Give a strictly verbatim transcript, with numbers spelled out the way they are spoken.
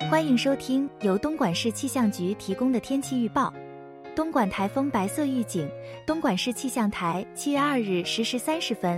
欢迎收听由东莞市气象局提供的天气预报。东莞台风白色预警，东莞市气象台七月二日十时三十分